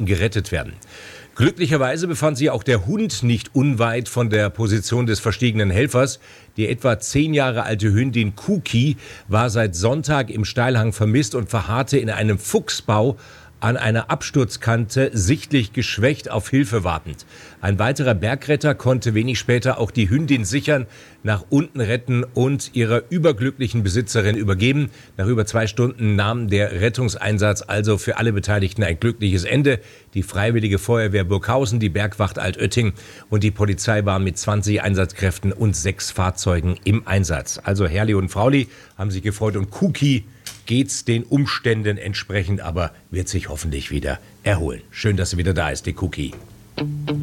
konnten gerettet werden. Glücklicherweise befand sich auch der Hund nicht unweit von der Position des verstiegenen Helfers. Die etwa 10 Jahre alte Hündin Cookie war seit Sonntag im Steilhang vermisst und verharrte in einem Fuchsbau an einer Absturzkante, sichtlich geschwächt, auf Hilfe wartend. Ein weiterer Bergretter konnte wenig später auch die Hündin sichern, nach unten retten und ihrer überglücklichen Besitzerin übergeben. Nach über 2 Stunden nahm der Rettungseinsatz also für alle Beteiligten ein glückliches Ende. Die Freiwillige Feuerwehr Burghausen, die Bergwacht Altötting und die Polizei waren mit 20 Einsatzkräften und 6 Fahrzeugen im Einsatz. Also Herrli und Frauli haben sich gefreut und Cookie geht's den Umständen entsprechend, aber wird sich hoffentlich wieder erholen. Schön, dass sie wieder da ist, die Cookie.